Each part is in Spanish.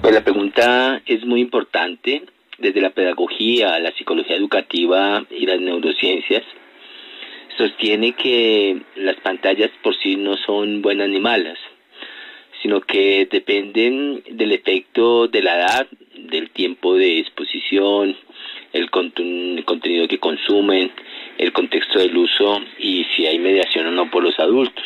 Pues la pregunta es muy importante. Desde la pedagogía, la psicología educativa y las neurociencias, sostiene que las pantallas por sí no son buenas ni malas, sino que dependen del efecto de la edad, del tiempo de exposición, el contenido que consumen, el contexto del uso y si hay mediación o no por los adultos.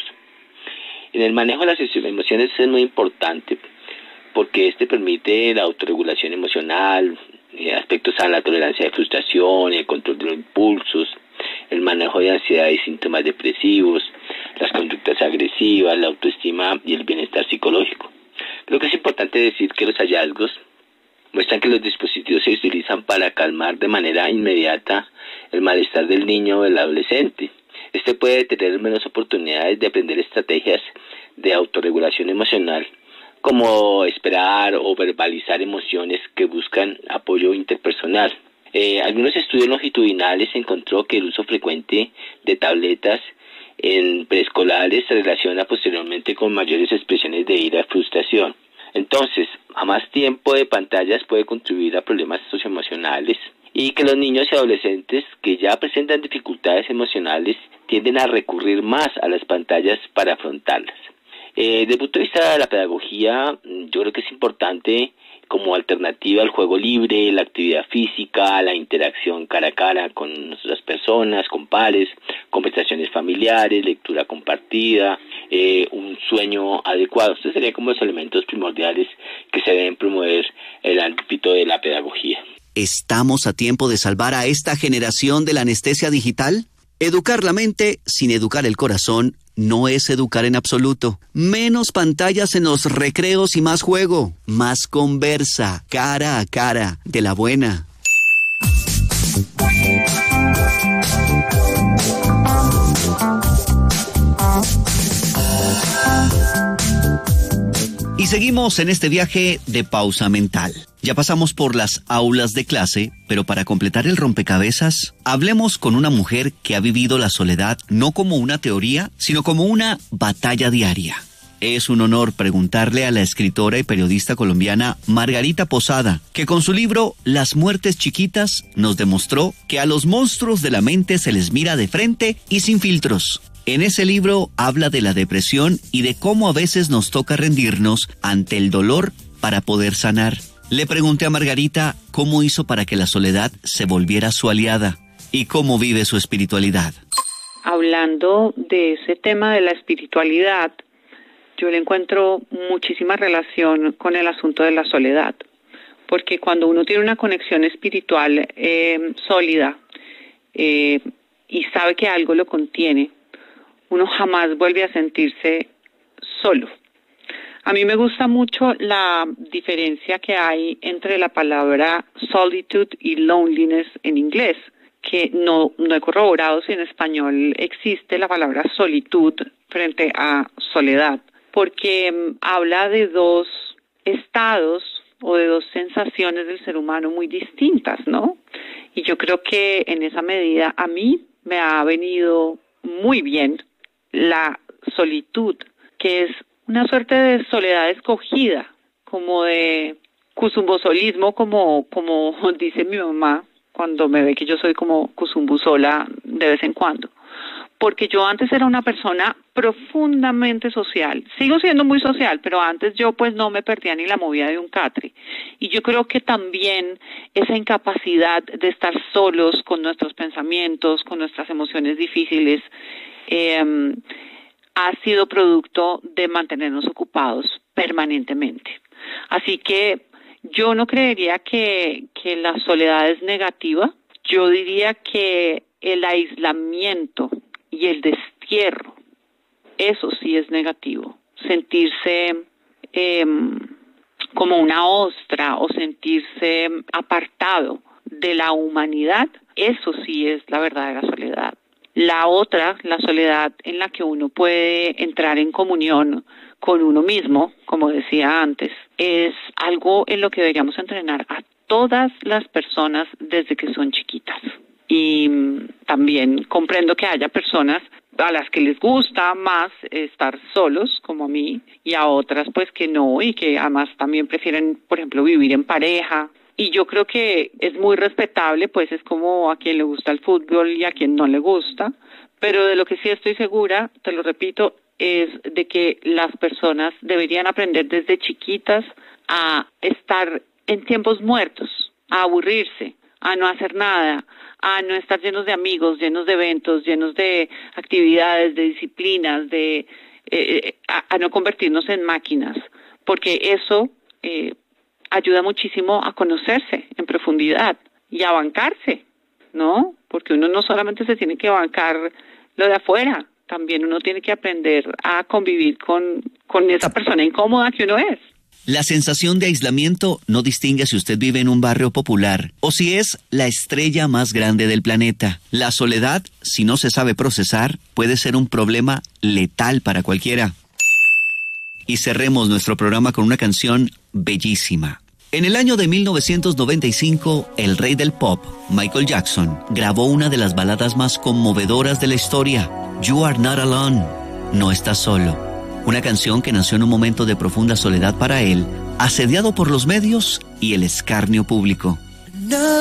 En el manejo de las emociones es muy importante porque este permite la autorregulación emocional, aspectos a la tolerancia de frustración, el control de los impulsos, el manejo de ansiedad y síntomas depresivos, las conductas agresivas, la autoestima y el bienestar psicológico. Creo que es importante decir que los hallazgos muestran que los dispositivos se utilizan para calmar de manera inmediata el malestar del niño o del adolescente. Este puede tener menos oportunidades de aprender estrategias de autorregulación emocional, como esperar o verbalizar emociones que buscan apoyo interpersonal. Algunos estudios longitudinales encontró que el uso frecuente de tabletas en preescolares se relaciona posteriormente con mayores expresiones de ira y frustración. Entonces, a más tiempo de pantallas puede contribuir a problemas socioemocionales y que los niños y adolescentes que ya presentan dificultades emocionales tienden a recurrir más a las pantallas para afrontarlas. Desde el punto de vista de la pedagogía, yo creo que es importante como alternativa al juego libre, la actividad física, la interacción cara a cara con otras personas, con pares, conversaciones familiares, lectura compartida, un sueño adecuado. Estos serían como los elementos primordiales que se deben promover en el ámbito de la pedagogía. ¿Estamos a tiempo de salvar a esta generación de la anestesia digital? Educar la mente sin educar el corazón no es educar en absoluto. Menos pantallas en los recreos y más juego. Más conversa, cara a cara, de la buena. Y seguimos en este viaje de pausa mental. Ya pasamos por las aulas de clase, pero para completar el rompecabezas, hablemos con una mujer que ha vivido la soledad no como una teoría, sino como una batalla diaria. Es un honor preguntarle a la escritora y periodista colombiana Margarita Posada, que con su libro Las muertes chiquitas nos demostró que a los monstruos de la mente se les mira de frente y sin filtros. En ese libro habla de la depresión y de cómo a veces nos toca rendirnos ante el dolor para poder sanar. Le pregunté a Margarita cómo hizo para que la soledad se volviera su aliada y cómo vive su espiritualidad. Hablando de ese tema de la espiritualidad, yo le encuentro muchísima relación con el asunto de la soledad, porque cuando uno tiene una conexión espiritual sólida y sabe que algo lo contiene, uno jamás vuelve a sentirse solo. A mí me gusta mucho la diferencia que hay entre la palabra solitude y loneliness en inglés, que no he corroborado si en español existe la palabra solitud frente a soledad, porque habla de dos estados o de dos sensaciones del ser humano muy distintas, ¿no? Y yo creo que en esa medida a mí me ha venido muy bien la solitud, que es una suerte de soledad escogida, como de cusumbosolismo, como dice mi mamá cuando me ve que yo soy como cusumbusola de vez en cuando. Porque yo antes era una persona profundamente social. Sigo siendo muy social, pero antes yo pues no me perdía ni la movida de un catre. Y yo creo que también esa incapacidad de estar solos con nuestros pensamientos, con nuestras emociones difíciles, ha sido producto de mantenernos ocupados permanentemente. Así que yo no creería que la soledad es negativa. Yo diría que el aislamiento y el destierro, eso sí es negativo. Sentirse como una ostra o sentirse apartado de la humanidad, eso sí es la verdadera soledad. La otra, la soledad en la que uno puede entrar en comunión con uno mismo, como decía antes, es algo en lo que deberíamos entrenar a todas las personas desde que son chiquitas. Y también comprendo que haya personas a las que les gusta más estar solos, como a mí, y a otras pues que no, y que además también prefieren, por ejemplo, vivir en pareja. Y yo creo que es muy respetable, pues es como a quien le gusta el fútbol y a quien no le gusta, pero de lo que sí estoy segura, te lo repito, es de que las personas deberían aprender desde chiquitas a estar en tiempos muertos, a aburrirse, a no hacer nada, a no estar llenos de amigos, llenos de eventos, llenos de actividades, de disciplinas, a no convertirnos en máquinas, porque eso ayuda muchísimo a conocerse en profundidad y a bancarse, ¿no? Porque uno no solamente se tiene que bancar lo de afuera, también uno tiene que aprender a convivir con esa persona incómoda que uno es. La sensación de aislamiento no distingue si usted vive en un barrio popular o si es la estrella más grande del planeta. La soledad, si no se sabe procesar, puede ser un problema letal para cualquiera. Y cerremos nuestro programa con una canción bellísima. En el año de 1995, el rey del pop, Michael Jackson, grabó una de las baladas más conmovedoras de la historia, You Are Not Alone, No Estás Solo. Una canción que nació en un momento de profunda soledad para él, asediado por los medios y el escarnio público.